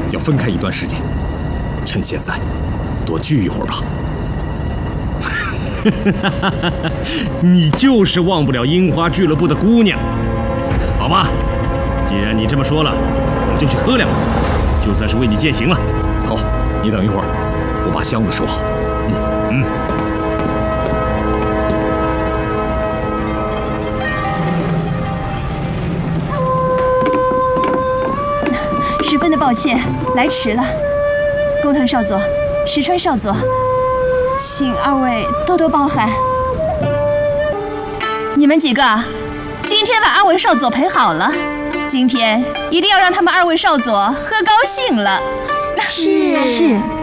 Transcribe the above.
要分开一段时间，趁现在多聚一会儿吧。 你就是忘不了樱花俱乐部的姑娘，好吧？既然你这么说了，我就去喝两杯，就算是为你践行了。 好，你等一会儿，我把箱子收好。 十分的抱歉，来迟了。工藤少佐，石川少佐，请二位多多包涵。你们几个，今天把二位少佐陪好了，今天一定要让他们二位少佐喝高兴了。 是。